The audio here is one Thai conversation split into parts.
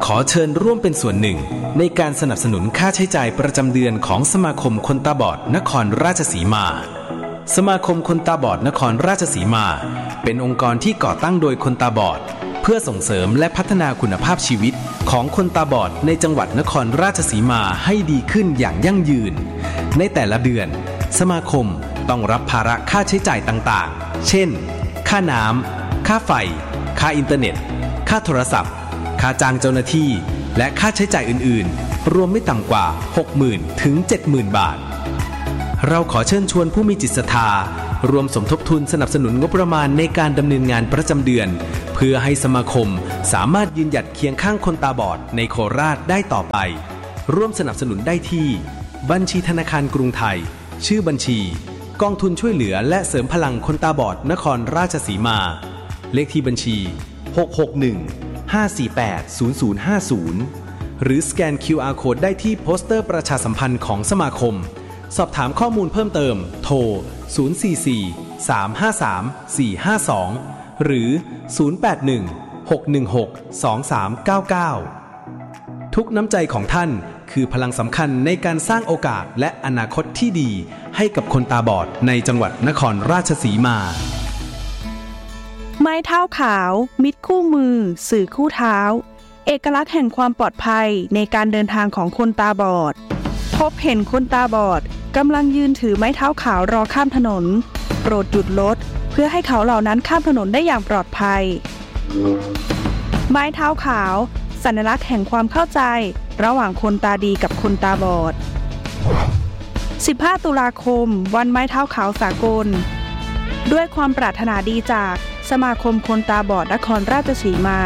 ขอเชิญร่วมเป็นส่วนหนึ่งในการสนับสนุนค่าใช้จ่ายประจำเดือนของสมาคมคนตาบอดนครราชสีมาสมาคมคนตาบอดนครราชสีมาเป็นองค์กรที่ก่อตั้งโดยคนตาบอดเพื่อส่งเสริมและพัฒนาคุณภาพชีวิตของคนตาบอดในจังหวัดนครราชสีมาให้ดีขึ้นอย่างยั่งยืนในแต่ละเดือนสมาคมต้องรับภาระค่าใช้จ่ายต่างๆเช่นค่าน้ำค่าไฟค่าอินเทอร์เน็ตค่าโทรศัพท์ค่าจ้างเจ้าหน้าที่และค่าใช้จ่ายอื่นๆรวมไม่ต่ำกว่า 60,000 ถึง 70,000 บาทเราขอเชิญชวนผู้มีจิตศรัทธารวมสมทบทุนสนับสนุนงบประมาณในการดำเนินงานประจำเดือนเพื่อให้สมาคมสามารถยืนหยัดเคียงข้างคนตาบอดในโคราชได้ต่อไปร่วมสนับสนุนได้ที่บัญชีธนาคารกรุงไทยชื่อบัญชีกองทุนช่วยเหลือและเสริมพลังคนตาบอดนครราชสีมาเลขที่บัญชี661-548-0050หรือสแกน QR Code ได้ที่โปสเตอร์ประชาสัมพันธ์ของสมาคมสอบถามข้อมูลเพิ่มเติมโทร044-353-452หรือ081-616-2399ทุกน้ำใจของท่านคือพลังสำคัญในการสร้างโอกาสและอนาคตที่ดีให้กับคนตาบอดในจังหวัดนครราชสีมาไม้เท้าขาวมิตรคู่มือสื่อคู่เท้าเอกลักษณ์แห่งความปลอดภัยในการเดินทางของคนตาบอดพบเห็นคนตาบอดกำลังยืนถือไม้เท้าขาวรอข้ามถนนโปรดหยุดรถเพื่อให้เขาเหล่านั้นข้ามถนนได้อย่างปลอดภัยไม้เท้าขาวสัญลักษณ์แห่งความเข้าใจระหว่างคนตาดีกับคนตาบอด15 ตุลาคมวันไม้เท้าขาวสากลด้วยความปรารถนาดีจากสมาคมคนตาบอดนครราชสีมา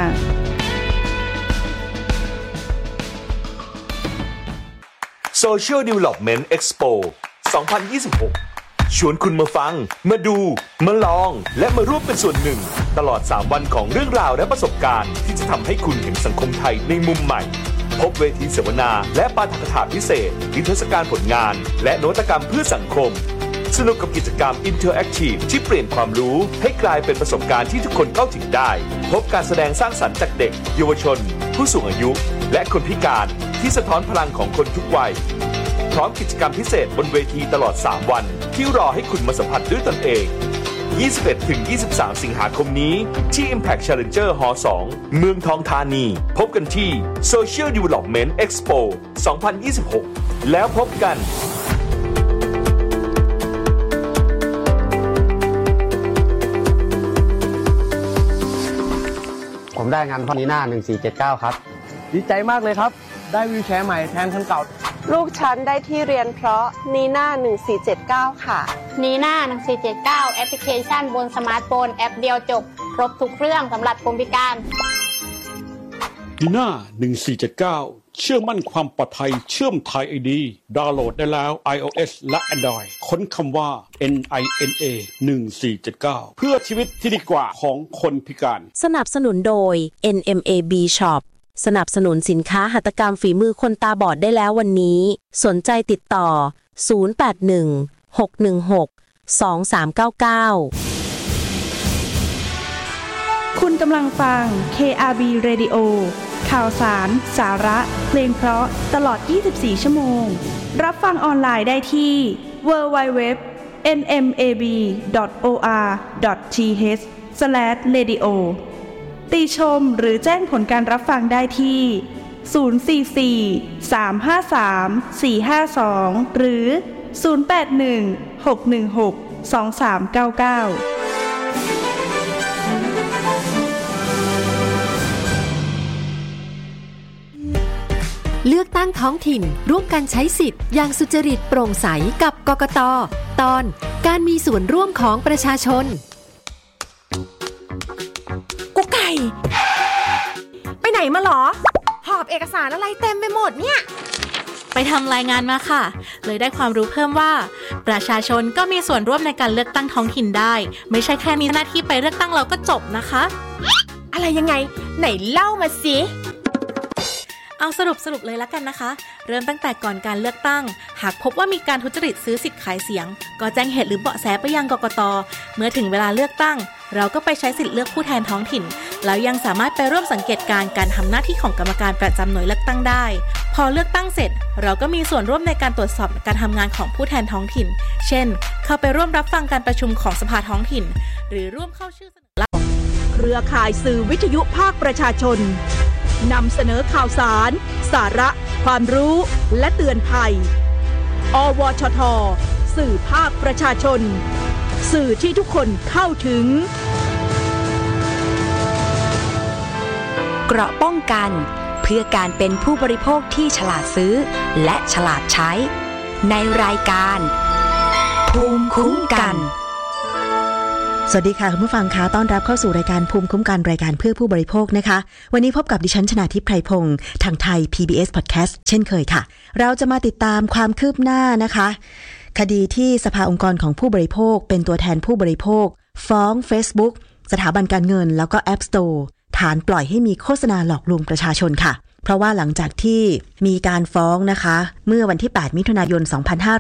Social Development Expo 2026 ชวนคุณมาฟังมาดูมาลองและมาร่วมเป็นส่วนหนึ่งตลอด3วันของเรื่องราวและประสบการณ์ที่จะทำให้คุณเห็นสังคมไทยในมุมใหม่พบเวทีเสวนาและปาฐกถาพิเศษนิทรรศการผลงานและนวัตกรรมเพื่อสังคมสนุกกับกิจกรรม Interactive ที่เปลี่ยนความรู้ให้กลายเป็นประสบการณ์ที่ทุกคนเข้าถึงได้พบการแสดงสร้างสรรค์จากเด็กเยาวชนผู้สูงอายุและคนพิการที่สะท้อนพลังของคนทุกวัยพร้อมกิจกรรมพิเศษบนเวทีตลอด3วันที่รอให้คุณมาสัมผัสด้วยตนเอง 21-23 สิงหาคมนี้ที่ Impact Challenger Hall 2 เมืองทองธานีพบกันที่ Social Development Expo 2026 แล้วพบกันผมได้งานพ่อนีน่า1479ครับดีใจมากเลยครับได้วีลแชร์ใหม่แทนคันเก่าลูกฉันได้ที่เรียนเพราะนีน่า1479ค่ะนีน่า1479แอปพลิเคชันบนสมาร์ทโฟนแอปเดียวจบครบทุกเรื่องสำหรับคนพิการนีน่า1479เชื่อมั่นความปลอดภัยเชื่อมไทย ID ดาวน์โหลดได้แล้ว iOS และ Android ค้นคำว่า NINA 1479เพื่อชีวิตที่ดีกว่าของคนพิการสนับสนุนโดย NMAB Shop สนับสนุนสินค้าหัตถกรรมฝีมือคนตาบอดได้แล้ววันนี้สนใจติดต่อ081-616-2399 คุณกำลังฟัง KRB Radio ข่าวสารสาระเพลงเพราะตลอด24ชั่วโมงรับฟังออนไลน์ได้ที่ www.nmab.or.th/radio ติชมหรือแจ้งผลการรับฟังได้ที่044-353-452หรือ081-616-2399 เลือกตั้งท้องถิ่นร่วมกันใช้สิทธิ์อย่างสุจริตโปร่งใสกับกกต.ตอนการมีส่วนร่วมของประชาชนกุ๊กไก่ไปไหนมาหรอหอบเอกสารอะไรเต็มไปหมดเนี่ยไปทำรายงานมาค่ะเลยได้ความรู้เพิ่มว่าประชาชนก็มีส่วนร่วมในการเลือกตั้งท้องถิ่นได้ไม่ใช่แค่มีหน้าที่ไปเลือกตั้งเราก็จบนะคะอะไรยังไงไหนเล่ามาสิเอาสรุปเลยละกันนะคะเริ่มตั้งแต่ก่อนการเลือกตั้งหากพบว่ามีการทุจริตซื้อสิทธิ์ขายเสียงก็แจ้งเหตุหรือเบาะแสไปยังกกต.เมื่อถึงเวลาเลือกตั้งเราก็ไปใช้สิทธิ์เลือกผู้แทนท้องถิ่นแล้วยังสามารถไปร่วมสังเกตการณ์การทำหน้าที่ของกรรมการประจำหน่วยเลือกตั้งได้พอเลือกตั้งเสร็จเราก็มีส่วนร่วมในการตรวจสอบการทำงานของผู้แทนท้องถิ่นเช่นเข้าไปร่วมรับฟังการประชุมของสภาท้องถิ่นหรือร่วมเข้าชื่อเสนอเครือข่ายสื่อวิทยุภาคประชาชนนำเสนอข่าวสารสาระความรู้และเตือนภัยอวชท.สื่อภาคประชาชนสื่อที่ทุกคนเข้าถึงเกราะป้องกันเพื่อการเป็นผู้บริโภคที่ฉลาดซื้อและฉลาดใช้ในรายการภูมิคุ้มกันสวัสดีค่ะคุณผู้ฟังคะต้อนรับเข้าสู่รายการภูมิคุ้มกันรายการเพื่อผู้บริโภคนะคะวันนี้พบกับดิฉันชนาทิพย์ไพรพงศ์ทางไทย PBS Podcast เช่นเคยค่ะเราจะมาติดตามความคืบหน้านะคะคดีที่สภาองค์กรของผู้บริโภคเป็นตัวแทนผู้บริโภคฟ้อง Facebook สถาบันการเงินแล้วก็ App Store ฐานปล่อยให้มีโฆษณาหลอกลวงประชาชนค่ะเพราะว่าหลังจากที่มีการฟ้องนะคะเมื่อวันที่8มิถุนายน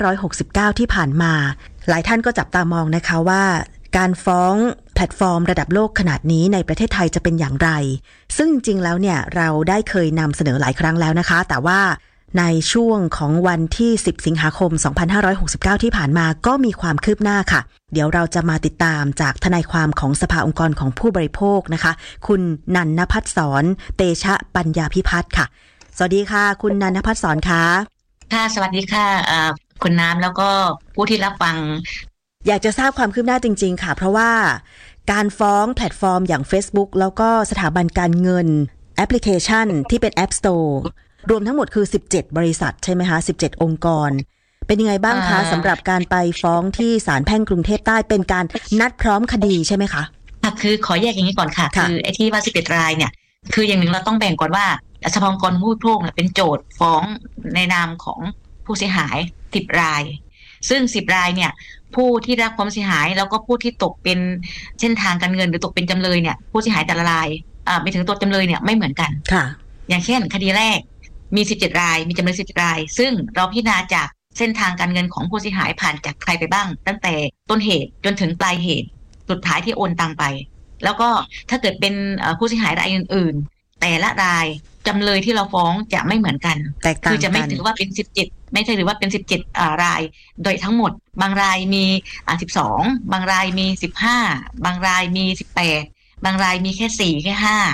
2569ที่ผ่านมาหลายท่านก็จับตามองนะคะว่าการฟ้องแพลตฟอร์มระดับโลกขนาดนี้ในประเทศไทยจะเป็นอย่างไรซึ่งจริงแล้วเนี่ยเราได้เคยนำเสนอหลายครั้งแล้วนะคะแต่ว่าในช่วงของวันที่10สิงหาคม2569ที่ผ่านมาก็มีความคืบหน้าค่ะเดี๋ยวเราจะมาติดตามจากทนายความของสภาองค์กรของผู้บริโภคนะคะคุณนันนภัสสรเตชะปัญญาภิพัฒน์ค่ะสวัสดีค่ะคุณนันนภัสสรค่ะค่ะสวัสดีค่ะคุณน้ำแล้วก็ผู้ที่รับฟังอยากจะทราบความคืบหน้าจริงๆค่ะเพราะว่าการฟ้องแพลตฟอร์มอย่าง Facebook แล้วก็สถาบันการเงินแอปพลิเคชันที่เป็น App Store รวมทั้งหมดคือ17บริษัทใช่ไหมคะ17องค์กรเป็นยังไงบ้างคะสำหรับการไปฟ้องที่ศาลแพ่งกรุงเทพใต้เป็นการนัดพร้อมคดีใช่ไหมคะคือขอแยกอย่างนี้ก่อนค่ะคือไอ้ที่ว่า11รายเนี่ยคืออย่างหนึ่งเราต้องแบ่งก่อนว่าสภาองค์กรผู้บริโภคเป็นโจทก์ฟ้องในนามของผู้เสียหาย10รายซึ่ง10รายเนี่ยผู้ที่รับความเสียหายแล้วก็ผู้ที่ตกเป็นเส้นทางการเงินหรือตกเป็นจำเลยเนี่ยผู้เสียหายแต่ละรายไปถึงตัวจำเลยเนี่ยไม่เหมือนกันค่ะอย่างเช่นคดีแรกมี17รายมีจำเลย17รายซึ่งเราพิจารณาจากเส้นทางการเงินของผู้เสียหายผ่านจากใครไปบ้างตั้งแต่ต้นเหตุจนถึงปลายเหตุสุดท้ายที่โอนตังไปแล้วก็ถ้าเกิดเป็นผู้เสียหายรายอื่นๆแต่ละรายจำเลยที่เราฟ้องจะไม่เหมือนกันคือจะไม่ถือว่าเป็น17ไม่ใช่หรือว่าเป็น17รายโดยทั้งหมดบางรายมี12บางรายมี15บางรายมี18บางรายมีแค่4แค่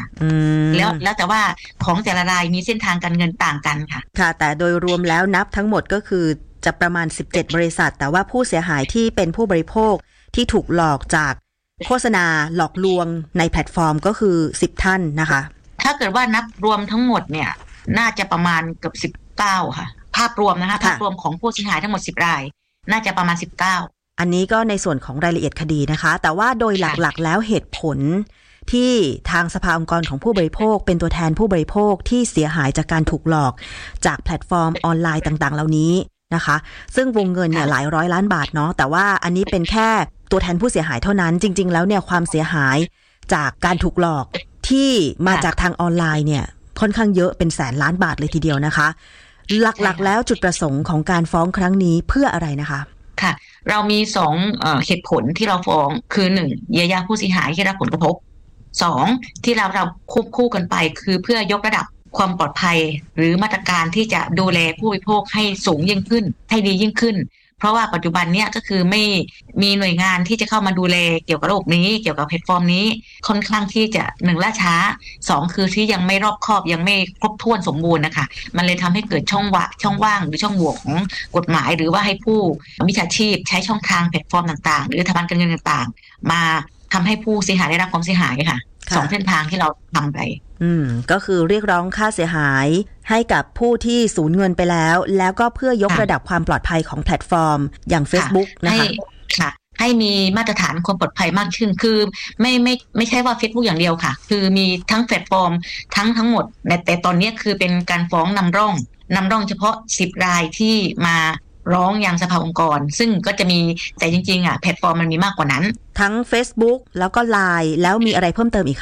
5แล้วแต่ว่าของแต่ละรายมีเส้นทางการเงินต่างกันค่ะค่ะแต่โดยรวมแล้วนับทั้งหมดก็คือจะประมาณ17บริษัทแต่ว่าผู้เสียหายที่เป็นผู้บริโภคที่ถูกหลอกจากโฆษณาหลอกลวงในแพลตฟอร์มก็คือ10ท่านนะคะถ้าเกิดว่านับรวมทั้งหมดเนี่ยน่าจะประมาณเกือบ19ค่ะภาพรวมนะคะภาพรวมของผู้เสียหายทั้งหมด10รายน่าจะประมาณ19 อันนี้ก็ในส่วนของรายละเอียดคดีนะคะแต่ว่าโดยหลักๆแล้วเหตุผลที่ทางสภาองค์กรของผู้บริโภคเป็นตัวแทนผู้บริโภคที่เสียหายจากการถูกหลอกจากแพลตฟอร์มออนไลน์ต่างๆเหล่านี้นะคะซึ่งวงเงินเนี่ยหลายร้อยล้านบาทเนาะแต่ว่าอันนี้เป็นแค่ตัวแทนผู้เสียหายเท่านั้นจริงๆแล้วเนี่ยความเสียหายจากการถูกหลอกที่มาจากทางออนไลน์เนี่ยค่อนข้างเยอะเป็นแสนล้านบาทเลยทีเดียวนะคะหลักๆแล้วจุดประสงค์ของการฟ้องครั้งนี้เพื่ออะไรนะคะค่ะเรามี2เหตุผลที่เราฟ้องคือ1เยียวยาผู้เสียหายที่รับผลกระทบ2ที่เราควบคู่กันไปคือเพื่อยกระดับความปลอดภัยหรือมาตรการที่จะดูแลผู้บริโภคให้สูงยิ่งขึ้นให้ดียิ่งขึ้นเพราะว่าปัจจุบันเนี่ยก็คือไม่มีหน่วยงานที่จะเข้ามาดูแลเกี่ยวกับระบบนี้เกี่ยวกับแพลตฟอร์มนี้ค่อนข้างที่จะ1ล่าช้า2คือที่ยังไม่รอบคอบยังไม่ครบถ้วนสมบูรณ์นะคะมันเลยทำให้เกิดช่องว่างหรือช่องโหว่ของกฎหมายหรือว่าให้ผู้มิจฉาชีพใช้ช่องทางแพลตฟอร์มต่างๆหรือสถาบันการเงินต่างๆมาทำให้ผู้เสียหายได้รับความเสียหายค่ะ2เส้นทางที่เราทำไปก็คือเรียกร้องค่าเสียหายให้กับผู้ที่สูญเงินไปแล้วก็เพื่อยกระดับความปลอดภัยของแพลตฟอร์มอย่าง Facebook นะคะค่ะให้มีมาตรฐานความปลอดภัยมากขึ้นคือไม่ใช่ว่า Facebook อย่างเดียวค่ะคือมีทั้งแพลตฟอร์มทั้งหมดแต่ตอนนี้คือเป็นการฟ้องนำร่องเฉพาะ10รายที่มาร้องยังสภาองค์กรซึ่งก็จะมีแต่จริงๆแพลตฟอร์มมันมีมากกว่านั้นทั้ง Facebook แล้วก็ LINE แล้วมีอะไรเพิ่มเติมอีกคะ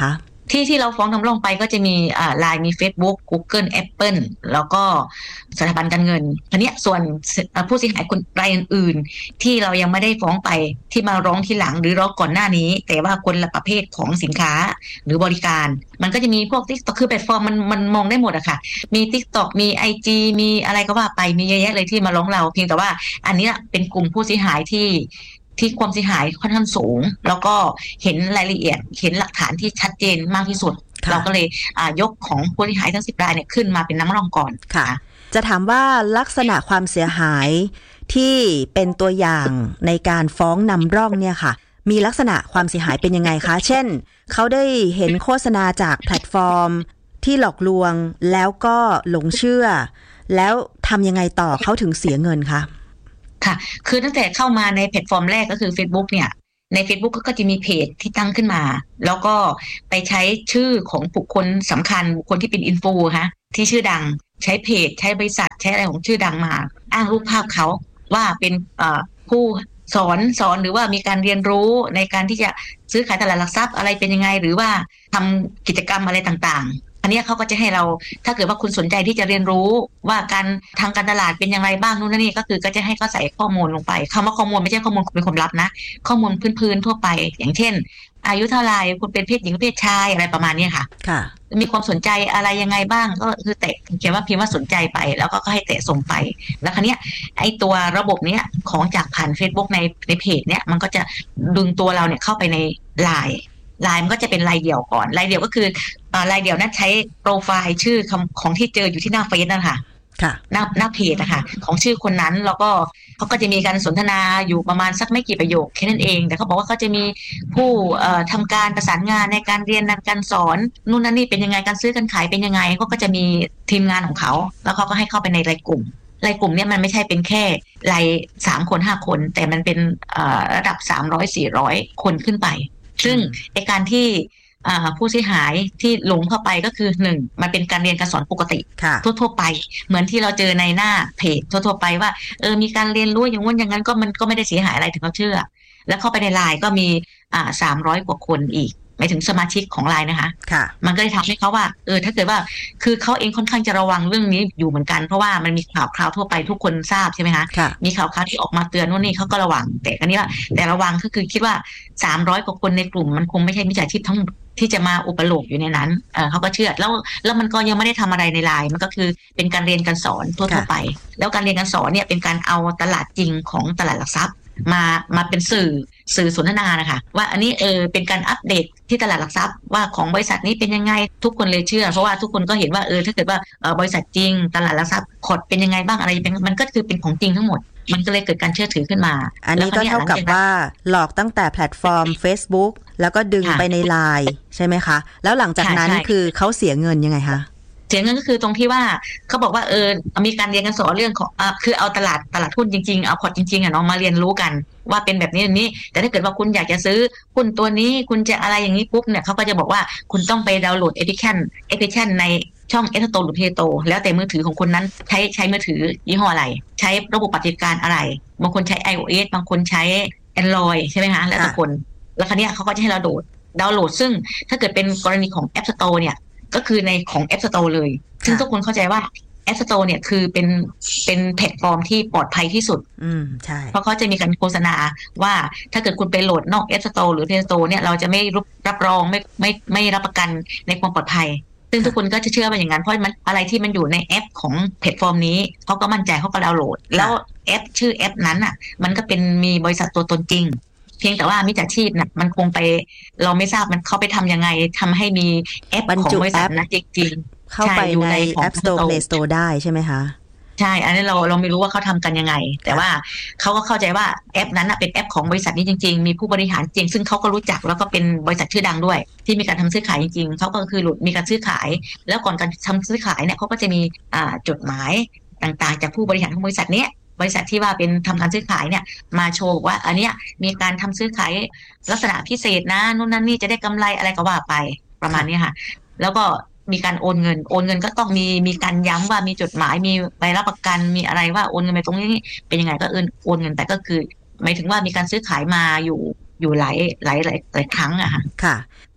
ที่เราฟ้องนำร่องไปก็จะมีLINE มี Facebook Google Apple แล้วก็สถาบันการเงินอันนี้ส่วนผู้เสียหายคนรายอื่นๆที่เรายังไม่ได้ฟ้องไปที่มาร้องทีหลังหรือร้องก่อนหน้านี้แต่ว่าคนละประเภทของสินค้าหรือบริการมันก็จะมีพวก TikTok คือแพลตฟอร์มมันมองได้หมดอะค่ะมี TikTok มี IG มีอะไรก็ว่าไปมีเยอะแยะเลยที่มาร้องเราเพียงแต่ว่าอันนี้เป็นกลุ่มผู้เสียหายที่ความเสียหายค่อนข้างสูงแล้วก็เห็นรายละเอียดเห็นหลักฐานที่ชัดเจนมากที่สุดเราก็เลยยกของผู้เสียหายทั้ง10 รายเนี่ยขึ้นมาเป็นน้ำรองก่อนค่ะจะถามว่าลักษณะความเสียหายที่เป็นตัวอย่างในการฟ้องนำร่องเนี่ยค่ะมีลักษณะความเสียหายเป็นยังไงคะเช่นเขาได้เห็นโฆษณาจากแพลตฟอร์มที่หลอกลวงแล้วก็หลงเชื่อแล้วทำยังไงต่อเขาถึงเสียเงินคะค่ะคือตั้งแต่เข้ามาในแพลตฟอร์มแรกก็คือ Facebook เนี่ยใน Facebook ก็จะมีเพจที่ตั้งขึ้นมาแล้วก็ไปใช้ชื่อของบุคคลสำคัญบุคคลที่เป็นอินฟูค่ะที่ชื่อดังใช้เพจใช้บริษัทใช้อะไรของชื่อดังมาอ้างรูปภาพเขาว่าเป็นผู้สอนหรือว่ามีการเรียนรู้ในการที่จะซื้อขายตลาดหลักทรัพย์อะไรเป็นยังไงหรือว่าทำกิจกรรมอะไรต่างๆอันนี้เขาก็จะให้เราถ้าเกิดว่าคุณสนใจที่จะเรียนรู้ว่าการทางการตลาดเป็นอย่างไรบ้างนู่นนี่ก็คือก็จะให้เขาใส่ข้อมูลลงไปคำว่าข้อมูลไม่ใช่ข้อมูลเป็นความลับนะข้อมูลพื้นๆทั่วไปอย่างเช่นอายุเท่าไรคุณเป็นเพศหญิงเพศชายอะไรประมาณนี้ค่ะค่ะมีความสนใจอะไรยังไงบ้างก็คือแตะเขียนว่าพิมพ์ว่าสนใจไปแล้วก็ให้แตะส่งไปแล้วคราวนี้ไอ้ตัวระบบเนี้ยของจากผ่าน Facebook ในเพจเนี้ยมันก็จะดึงตัวเราเนี่ยเข้าไปในไลน์มันก็จะเป็นรายเดี่ยวก่อนรายเดี่ยวก็คือรายเดี่ยวนั้นใช้โปรไฟล์ชื่อของที่เจออยู่ที่หน้าเฟซนะคะหน้าเพจนะคะของชื่อคนนั้นแล้วก็เขาก็จะมีการสนทนาอยู่ประมาณสักไม่กี่ประโยคแค่นั้นเองแต่เขาบอกว่าเขาจะมีผู้ทำการประสานงานในการเรียนการสอนนู่นนั่นนี่เป็นยังไงการซื้อการขายเป็นยังไงก็จะมีทีมงานของเขาแล้วเขาก็ให้เข้าไปในรายกลุ่มเนี่ยมันไม่ใช่เป็นแค่ราย3 คน 5 คนแต่มันเป็นระดับ300-400 คนขึ้นไปซึ่งในการที่ผู้เสียหายที่หลงเข้าไปก็คือ1มันเป็นการเรียนการสอนปกติทั่วไปเหมือนที่เราเจอในหน้าเพจทั่วไปว่ามีการเรียนรู้อย่างงั้นอย่างนั้นก็มันก็ไม่ได้เสียหายอะไรถึงเขาเชื่อแล้วเข้าไปในไลน์ก็มี300 กว่าคนอีกหมายถึงสมาชิกของไลน์นะคะมันก็เลยทำให้เขาว่าถ้าเกิดว่าคือเขาเองค่อนข้างจะระวังเรื่องนี้อยู่เหมือนกันเพราะว่ามันมีข่าวคราวทั่วไปทุกคนทราบใช่ไหมคะมีข่าวคราวที่ออกมาเตือนว่านี่เขาก็ระวังแต่อันนี้ว่าแต่ระวังก็คือคิดว่า300 กว่าคนในกลุ่มมันคงไม่ใช่มิจฉาชีพทั้งที่จะมาอุปโลกอยู่ในนั้นเขาก็เชื่อแล้วมันก็ยังไม่ได้ทำอะไรในไลน์มันก็คือเป็นการเรียนการสอนทั่วไปแล้วการเรียนการสอนเนี่ยเป็นการเอาตลาดจริงของตลาดหลักทรัพย์มาเป็นสื่อสนทนานะคะว่าอันนี้เป็นการอัปเดตที่ตลาดหลักทรัพย์ว่าของบริษัทนี้เป็นยังไงทุกคนเลยเชื่อเพราะว่าทุกคนก็เห็นว่าถ้าเกิดว่าบริษัทจริงตลาดหลักทรัพย์คอร์ดเป็นยังไงบ้างอะไรมันก็คือเป็นของจริงทั้งหมดมันก็เลยเกิดการเชื่อถือขึ้นมาอันนี้ก็เท่ากับว่าหลอกตั้งแต่แพลตฟอร์ม Facebook แล้วก็ดึงไปใน LINE ใช่ไหมคะแล้วหลังจากนั้นคือเขาเสียเงินยังไงคะเสียเงินก็คือตรงที่ว่าเขาบอกว่ามีการเรียนการสอนเรื่องของคือเอาตลาดหุ้นจริงๆเอาพอร์ตจริงๆเนาะมาเรียนรู้กันว่าเป็นแบบนี้แต่ถ้าเกิดว่าคุณอยากจะซื้อหุ้นตัวนี้คุณจะอะไรอย่างนี้ปุ๊บเนี่ยเขาก็จะบอกว่าคุณต้องไปดาวน์โหลดแอปพลิเคชันในช่อง App Store หรือ Play Store แล้วแต่มือถือของคนนั้นใช้มือถือยี่ห้ออะไรใช้ระบบปฏิบัติการอะไรบางคนใช้ iOS บางคนใช้ Android ใช่ไหมคะแล้วแต่คนแล้วคราวนี้เขาก็จะให้เราดาวน์โหลดซึ่งถ้าเกิดเป็นกรณีของ App Store เนี่ยก็คือในของ App Store เลยซึ่งทุกคนเข้าใจว่า App Store เนี่ยคือเป็นแพลตฟอร์มที่ปลอดภัยที่สุดใช่เพราะเขาจะมีการโฆษณาว่าถ้าเกิดคุณไปโหลดนอก App Store หรือ Play Store เนี่ยเราจะไม่รับรองไม่รับประกันในความปลอดภัยซึ่งทุกคนก็จะเชื่อว่าอย่างนั้นเพราะมันอะไรที่มันอยู่ในแอปของแพลตฟอร์มนี้เขาก็มั่นใจเขาก็ดาวน์โหลดแล้วแอปชื่อแอปนั้นมันก็เป็นมีบริษัทตัวตนจริงเพียงแต่ว่ามิจฉาชีพเนี่ยมันคงไปเราไม่ทราบมันเขาไปทำยังไงทำให้มีแอปของบริษัทนั้นจริงๆเข้าไปใน App Store Play Store ได้ใช่ไหมคะใช่อันนี้เราไม่รู้ว่าเขาทำกันยังไงแต่ว่าเขาก็เข้าใจว่าแอปนั้นเป็นแอปของบริษัทนี้จริงๆมีผู้บริหารจริงซึ่งเขาก็รู้จักแล้วก็เป็นบริษัทชื่อดังด้วยที่มีการทำซื้อขายจริงๆเขาก็คือมีการซื้อขายแล้วก่อนการทำซื้อขายเนี่ยเขาก็จะมีจดหมายต่างๆจากผู้บริหารของบริษัทนี้บริษัทที่ว่าเป็นทำการซื้อขายเนี่ยมาโชว์ว่าอันเนี้ยมีการทำซื้อขายลักษณะพิเศษนะนู่นนั่นนี่จะได้กำไรอะไรก็ว่าไปประมาณนี้ค่ะแล้วก็มีการโอนเงินก็ต้องมีการย้ำว่ามีจดหมายมีใบรับประกันมีอะไรว่าโอนเงินไปตรงนี้เป็นยังไงก็โอนเงินแต่ก็คือหมายถึงว่ามีการซื้อขายมาอยู่หลายครั้งอะค่ะค่ะ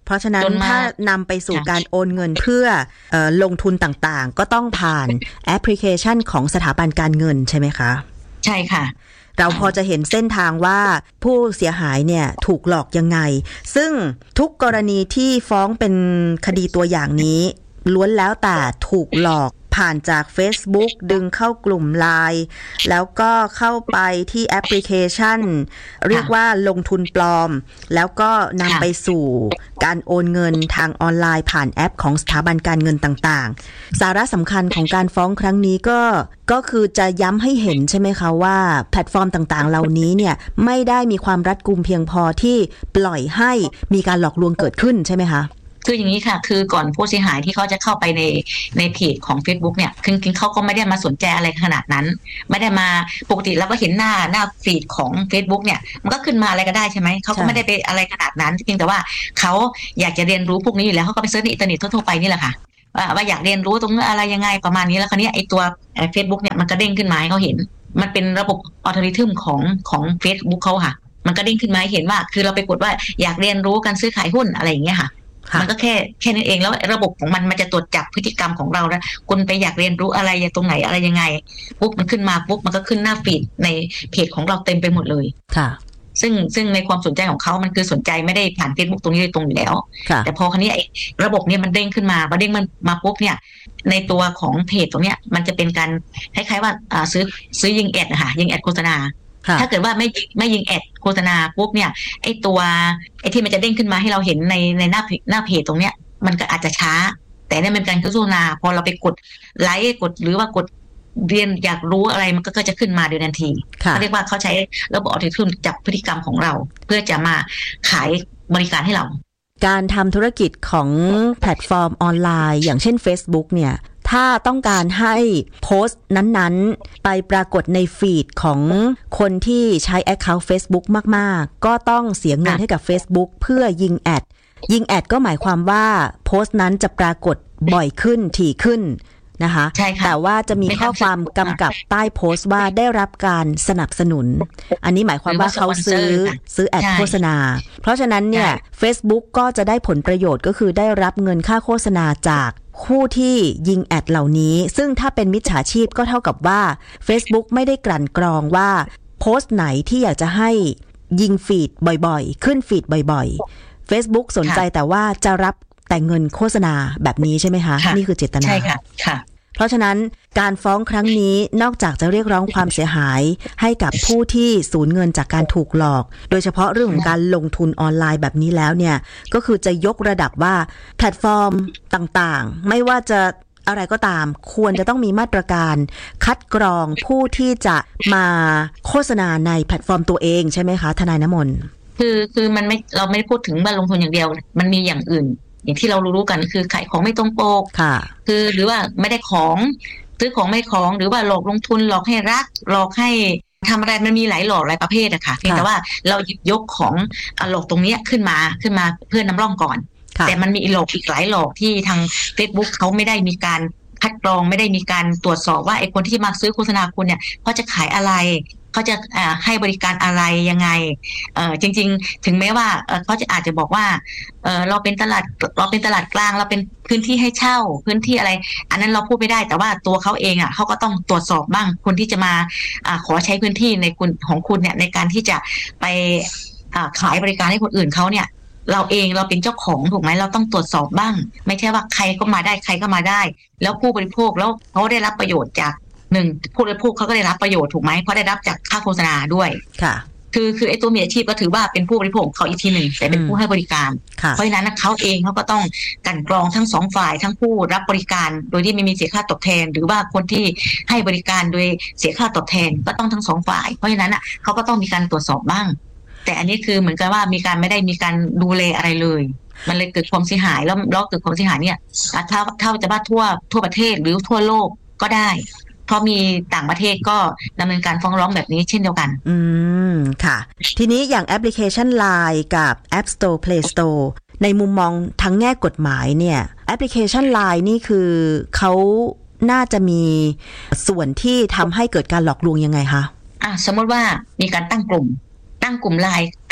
เพราะฉะนั้นถ้านำไปสู่การโอนเงินเพื่อลงทุนต่างๆก็ต้องผ่านแอปพลิเคชันของสถาบันการเงินใช่ไหมคะใช่ค่ะเราพอจะเห็นเส้นทางว่าผู้เสียหายเนี่ยถูกหลอกยังไงซึ่งทุกกรณีที่ฟ้องเป็นคดีตัวอย่างนี้ล้วนแล้วแต่ถูกหลอกผ่านจาก Facebook ดึงเข้ากลุ่ม LINE แล้วก็เข้าไปที่แอปพลิเคชันเรียกว่าลงทุนปลอมแล้วก็นำไปสู่การโอนเงินทางออนไลน์ผ่านแอปของสถาบันการเงินต่างๆสาระสำคัญของการฟ้องครั้งนี้ก็คือจะย้ำให้เห็นใช่ไหมคะว่าแพลตฟอร์มต่างๆเหล่านี้เนี่ยไม่ได้มีความรัดกุมเพียงพอที่ปล่อยให้มีการหลอกลวงเกิดขึ้นใช่ไหมคะคืออย่างนี้ค่ะคือก่อนผู้เสียหายที่เขาจะเข้าไปในเพจของ Facebook เนี่ยคือเขาก็ไม่ได้มาสนใจอะไรขนาดนั้นไม่ได้มาปกติเราก็เห็นหน้าฟีดของ Facebook เนี่ยมันก็ขึ้นมาอะไรก็ได้ใช่ไหมเขาก็ไม่ได้ไปอะไรขนาดนั้นเพียงแต่ว่าเขาอยากจะเรียนรู้พวกนี้อยู่แล้วเขาก็ไปเสิร์ชในอินเทอร์เน็ตทั่วไปนี่แหละค่ะว่าอยากเรียนรู้ตรงนี้อะไรยังไงประมาณนี้แล้วคราวนี้ไอ้ตัว Facebook เนี่ยมันก็เด้งขึ้นมาให้เขาเห็นมันเป็นระบบอัลกอริทึมของ Facebook เขาค่ะมันก็เด้งขึ้นมาให้เห็นว่าคือเราไปกดว่าอยากเรียนรู้การซื้อขายหุ้นอะไรอย่างเงี้ยค่ะมันก็แค่นั้นเองแล้วระบบของมันจะตรวจจับพฤติกรรมของเราแล้วคุณไปอยากเรียนรู้อะไรตรงไหนอะไรยังไงปุ๊บมันขึ้นมาปุ๊บมันก็ขึ้นหน้าฟีดในเพจของเราเต็มไปหมดเลยค่ะซึ่งในความสนใจของเขามันคือสนใจไม่ได้ผ่าน Facebook ตรงนี้เลยตรงอยู่แล้วแต่พอคราวนี้ไอ้ระบบเนี่ยมันเด้งขึ้นมาพอเด้งมันมาปุ๊บเนี่ยในตัวของเพจตรงเนี้ยมันจะเป็นการคล้ายๆว่าซื้อยิงแอดนะคะยิงแอดโฆษณาถ้าเกิดว่าไม่ยิงแอดโฆษณาปุ๊บเนี่ยไอ้ที่มันจะเด้งขึ้นมาให้เราเห็นในหน้าเพจตรงเนี้ยมันก็อาจจะช้าแต่เนี่ยเป็นการโฆษณาพอเราไปกดไลค์กดหรือว่ากดเรียนอยากรู้อะไรมันก็จะขึ้นมาโดยทันทีเขาเรียกว่าเขาใช้ระบบอัลกอริทึมจับพฤติกรรมของเราเพื่อจะมาขายบริการให้เราการทำธุรกิจของแพลตฟอร์มออนไลน์อย่างเช่น Facebook เนี่ยถ้าต้องการให้โพสต์นั้นๆไปปรากฏในฟีดของคนที่ใช้ Account Facebook มากๆก็ต้องเสียเงินให้กับ Facebook เพื่อยิงแอดก็หมายความว่าโพสต์นั้นจะปรากฏบ่อยขึ้นถี่ขึ้นนะคะแต่ว่าจะมีข้อความกำกับใต้โพสต์ว่าได้รับการสนับสนุนอันนี้หมายความว่าเขาซื้อแอดโฆษณาเพราะฉะนั้นเนี่ย Facebook ก็จะได้ผลประโยชน์ก็คือได้รับเงินค่าโฆษณาจากผู้ที่ยิงแอดเหล่านี้ซึ่งถ้าเป็นมิจฉาชีพก็เท่ากับว่า Facebook ไม่ได้กลั่นกรองว่าโพสต์ไหนที่อยากจะให้ยิงฟีดบ่อยๆขึ้นฟีดบ่อยๆ Facebook สนใจแต่ว่าจะรับแต่เงินโฆษณาแบบนี้ใช่ไหมคะนี่คือเจตนาใช่ค่ะเพราะฉะนั้นการฟ้องครั้งนี้นอกจากจะเรียกร้องความเสียหายให้กับผู้ที่สูญเงินจากการถูกหลอกโดยเฉพาะเรื่องของการลงทุนออนไลน์แบบนี้แล้วเนี่ยก็คือจะยกระดับว่าแพลตฟอร์มต่างๆไม่ว่าจะอะไรก็ตามควรจะต้องมีมาตรการคัดกรองผู้ที่จะมาโฆษณาในแพลตฟอร์มตัวเองใช่ไหมคะทนายน้ำมนต์คือมันไม่เราไม่ได้พูดถึงว่าลงทุนอย่างเดียวมันมีอย่างอื่นอย่างที่เรารู้กันคือขายของไม่ตรงปกคือหรือว่าไม่ได้ของซื้อของไม่ของหรือว่าหลอกลงทุนหลอกให้รักหลอกให้ทำอะไรมันมีหลายหลอกหลายประเภทอะค่ะเพียงแต่ว่าเราหยิบยกของหลอกตรงนี้ขึ้นมาเพื่อนำร่องก่อนแต่มันมีหลอกอีกหลายหลอกที่ทาง Facebook เขาไม่ได้มีการคัดกรองไม่ได้มีการตรวจสอบว่าไอ้คนที่มาซื้อโฆษณาคุณเนี่ยเขาจะขายอะไรเขาจะให้บริการอะไรยังไงจริงๆถึงแม้ว่าเขาจะอาจจะบอกว่าเราเป็นตลาดกลางเราเป็นพื้นที่ให้เช่าพื้นที่อะไรอันนั้นเราพูดไม่ได้แต่ว่าตัวเขาเองอ่ะเขาก็ต้องตรวจสอบบ้างคนที่จะมาขอใช้พื้นที่ในคุณของคุณเนี่ยในการที่จะไปขายบริการให้คนอื่นเขาเนี่ยเราเองเราเป็นเจ้าของถูกไหมเราต้องตรวจสอบบ้างไม่ใช่ว่าใครก็มาได้ใครก็มาได้แล้วผู้บริโภคแล้วเขาได้รับประโยชน์จากหนึ่งผู้บริโภคเขาก็ได้รับประโยชน์ถูกไหมเพราะได้รับจากค่าโฆษณาด้วยค่ะคือไอ้ตัวมีอาชีพก็ถือว่าเป็นผู้บริโภคเขาอีกทีหนึ่งแต่เป็นผู้ให้บริการเพราะฉะนั้นเขาเองเขาก็ต้องกลั่นกรองทั้งสองฝ่ายทั้งผู้รับบริการโดยที่ไม่มีเสียค่าตอบแทนหรือว่าคนที่ให้บริการโดยเสียค่าตอบแทนก็ต้องทั้งสองฝ่ายเพราะฉะนั้นเขาก็ต้องมีการตรวจสอบบ้างแต่อันนี้คือเหมือนกับว่าไม่ได้มีการดูแลอะไรเลยมันเลยเกิดความเสียหายแล้วเกิดความเสียหายเนี่ยถ้าจะว่าทั่วประเทศหรือทั่วโลกก็ได้เพราะมีต่างประเทศก็ดำเนินการฟ้องร้องแบบนี้เช่นเดียวกันค่ะทีนี้อย่างแอปพลิเคชัน LINE กับ App Store Play Store ในมุมมองทั้งแง่กฎหมายเนี่ยแอปพลิเคชัน LINE นี่คือเขาน่าจะมีส่วนที่ทำให้เกิดการหลอกลวงยังไงคะสมมติว่ามีการตั้งกลุ่ม LINE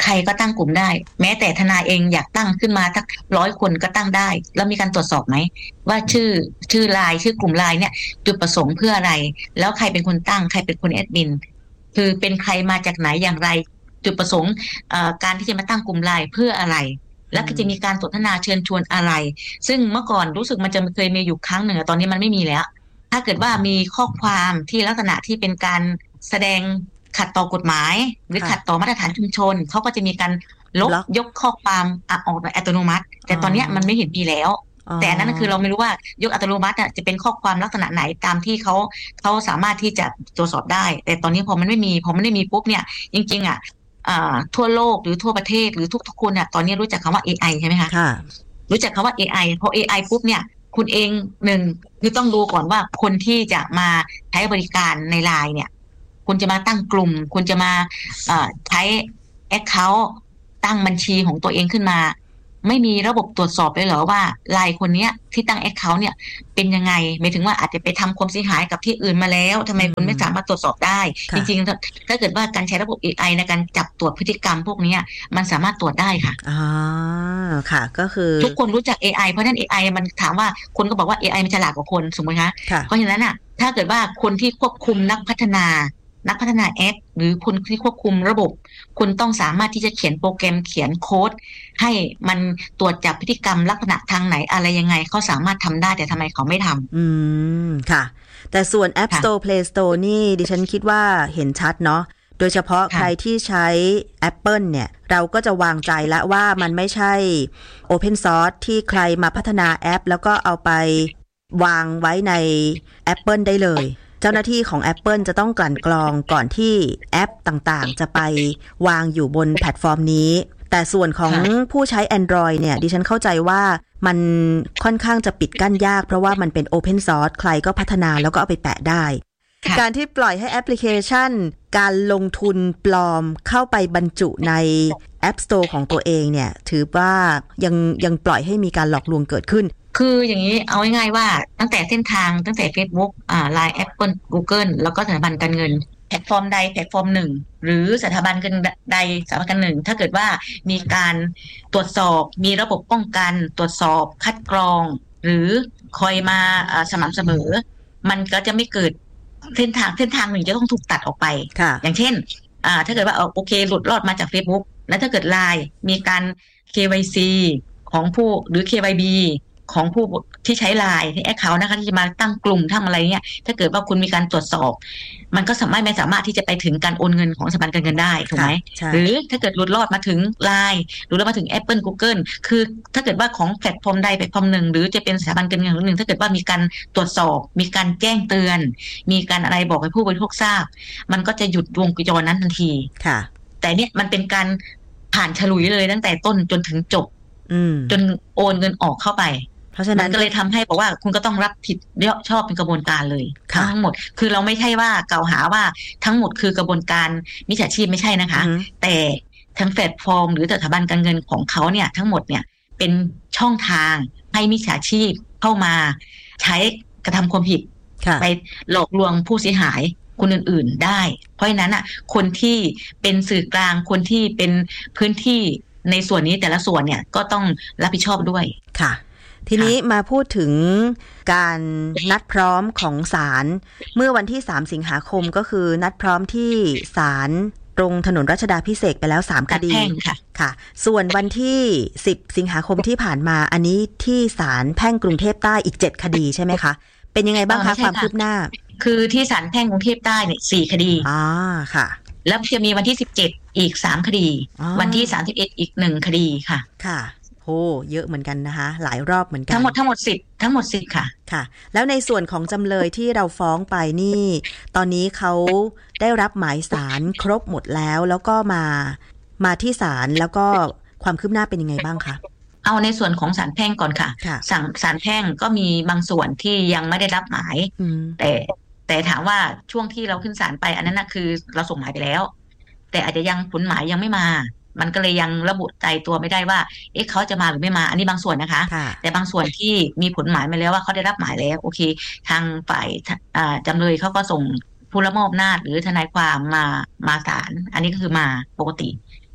ใครก็ตั้งกลุ่มได้แม้แต่ทนายเองอยากตั้งขึ้นมาสัก100 คนก็ตั้งได้แล้วมีการตรวจสอบไหมว่าชื่อไลน์ชื่อกลุ่มไลน์เนี่ยจุดประสงค์เพื่ออะไรแล้วใครเป็นคนตั้งใครเป็นคนแอดมินคือเป็นใครมาจากไหนอย่างไรจุดประสงค์การที่จะมาตั้งกลุ่มไลน์เพื่ออะไรแล้วก็จะมีการสนทนาเชิญชวนอะไรซึ่งเมื่อก่อนรู้สึกมันจะเคยมีอยู่ครั้งหนึ่งตอนนี้มันไม่มีแล้วถ้าเกิดว่ามีข้อความที่ลักษณะที่เป็นการแสดงขัดต่อกฎหมายหรือขัดต่อมาตรฐานชุมชนเขาก็จะมีการยกข้อความออกโดยอัตโนมัติแต่ตอนนี้มันไม่เห็นมีแล้วแต่นั้นคือเราไม่รู้ว่ายกอัตโนมัติจะเป็นข้อความลักษณะไหนตามที่เขาสามารถที่จะตรวจสอบได้แต่ตอนนี้พอมันไม่มีปุ๊บเนี่ยจริงๆทั่วโลกหรือทั่วประเทศหรือทุกคนตอนนี้รู้จักคำว่า AI ใช่ไหมคะรู้จักคำว่า AI พอ AI ปุ๊บเนี่ยคุณเองหนึ่งคือต้องดูก่อนว่าคนที่จะมาใช้บริการในไลน์เนี่ยคุณจะมาตั้งกลุ่มคุณจะมาใช้ account ตั้งบัญชีของตัวเองขึ้นมาไม่มีระบบตรวจสอบเลยเหรอว่าไลน์คนนี้ที่ตั้ง account เนี่ยเป็นยังไงหมายถึงว่าอาจจะไปทำความเสียหายกับที่อื่นมาแล้วทำไมคุณไม่สามารถตรวจสอบได้จริงๆถ้าเกิดว่าการใช้ระบบ AI ในการจับตรวจพฤติกรรมพวกนี้มันสามารถตรวจได้ค่ะค่ะก็คือทุกคนรู้จัก AI เพราะนั้น AI มันถามว่าคนก็บอกว่า AI มันฉลาดกว่าคนสมมติคะเพราะฉะนั้นถ้าเกิดว่าคนที่ควบคุมนักพัฒนาแอปหรือคนที่ควบคุมระบบคุณต้องสามารถที่จะเขียนโปรแกรมเขียนโค้ดให้มันตรวจจับพฤติกรรมลักษณะทางไหนอะไรยังไงเขาสามารถทำได้แต่ทำไมเขาไม่ทำค่ะแต่ส่วน App Store Play Store นี่ดิฉันคิดว่าเห็นชัดเนาะโดยเฉพาะใครที่ใช้ Apple เนี่ยเราก็จะวางใจแล้วว่ามันไม่ใช่ Open Source ที่ใครมาพัฒนาแอปแล้วก็เอาไปวางไว้ใน Apple ได้เลยเจ้าหน้าที่ของ Apple จะต้องกลั่นกรองก่อนที่แอปต่างๆจะไปวางอยู่บนแพลตฟอร์มนี้แต่ส่วนของผู้ใช้ Android เนี่ยดิฉันเข้าใจว่ามันค่อนข้างจะปิดกั้นยากเพราะว่ามันเป็น Open Source ใครก็พัฒนาแล้วก็เอาไปแปะได้การที่ปล่อยให้แอปพลิเคชันการลงทุนปลอมเข้าไปบรรจุใน App Store ของตัวเองเนี่ยถือว่ายังปล่อยให้มีการหลอกลวงเกิดขึ้นคืออย่างนี้เอาง่ายๆว่าตั้งแต่เส้นทางตั้งแต่ Facebook Line Apple Google แล้วก็สถาบันการเงินแพลตฟอร์มใดแพลตฟอร์มหนึ่งหรือสถาบันการใดสถาบันการหนึ่งถ้าเกิดว่ามีการตรวจสอบมีระบบป้องกันตรวจสอบคัดกรองหรือคอยมาสม่ำเสมอมันก็จะไม่เกิดเส้นทางหนึ่งจะต้องถูกตัดออกไปอย่างเช่นถ้าเกิดว่าโอเคหลุดรอดมาจาก Facebook แล้วถ้าเกิด Line มีการ KYC ของผู้หรือ KYBของผู้ที่ใช้ไลน์ที่แอคเคาท์นะคะที่จะมาตั้งกลุ่มทั้งอะไรเนี่ยถ้าเกิดว่าคุณมีการตรวจสอบมันก็ไม่สามารถที่จะไปถึงการโอนเงินของสถาบันการเงินได้ถูกไหมหรือถ้าเกิดหลุดรอดมาถึงไลน์หรือมาถึง Apple Google คือถ้าเกิดว่าของแพลตฟอร์มใดแพลตฟอร์มหนึ่งหรือจะเป็นสถาบันการเงินหนึ่งถ้าเกิดว่ามีการตรวจสอบมีการแจ้งเตือนมีการอะไรบอกให้ผู้บริโภคทราบมันก็จะหยุดวงจรนั้นทันทีแต่เนี่ยมันเป็นการผ่านฉลุยเลยตั้งแต่ต้นจนถึงจบจนโอนเงินออกเข้าไปเพราะฉะนั้นก็เลยทำให้บอกว่าคุณก็ต้องรับผิดชอบเป็นกระบวนการเลยทั้งหมดคือเราไม่ใช่ว่ากล่าวหาว่าทั้งหมดคือกระบวนการมิจฉาชีพไม่ใช่นะคะแต่ทั้งแพลตฟอร์มหรือสถาบันการเงินของเขาเนี่ยทั้งหมดเนี่ยเป็นช่องทางให้มิจฉาชีพเข้ามาใช้กระทำความผิดไปหลอกลวงผู้เสียหายคนอื่นๆได้เพราะฉะนั้นคนที่เป็นสื่อกลางคนที่เป็นพื้นที่ในส่วนนี้แต่ละส่วนเนี่ยก็ต้องรับผิดชอบด้วยค่ะทีนี้มาพูดถึงการนัดพร้อมของศาลเมื่อวันที่3สิงหาคมก็คือนัดพร้อมที่ศาลตรงถนนรัชดาภิเษกไปแล้ว3คดีค่ะส่วนวันที่10สิงหาคมที่ผ่านมาอันนี้ที่ศาลแพ่งกรุงเทพใต้อีก7คดีใช่ไหมคะเป็นยังไงบ้างคะความคืบหน้าคือที่ศาลแพ่งกรุงเทพใต้เนี่ย4คดีค่ะแล้วจะมีวันที่17อีก3คดีวันที่31อีก1คดีค่ะค่ะโอ้เยอะเหมือนกันนะคะหลายรอบเหมือนกันทั้งหมด10ค่ะค่ะแล้วในส่วนของจำเลยที่เราฟ้องไปนี่ตอนนี้เขาได้รับหมายศาลครบหมดแล้วก็มาที่ศาลแล้วก็ความคืบหน้าเป็นยังไงบ้างคะเอาในส่วนของศาลแพ่งก่อนค่ะศาลแพ่งก็มีบางส่วนที่ยังไม่ได้รับหมายแต่ถามว่าช่วงที่เราขึ้นศาลไปอันนั้นนะคือเราส่งหมายไปแล้วแต่อาจจะยังผลหมายยังไม่มามันก็เลยยังระบุใจตัวไม่ได้ว่าเขาจะมาหรือไม่มาอันนี้บางส่วนนะคะแต่บางส่วนที่มีผลหมายมาแล้วว่าเขาได้รับหมายแล้วโอเคทางฝ่ายจำเลยเขาก็ส่งผู้ละมอบอำนาจหรือทนายความมาศาลอันนี้ก็คือมาปกติ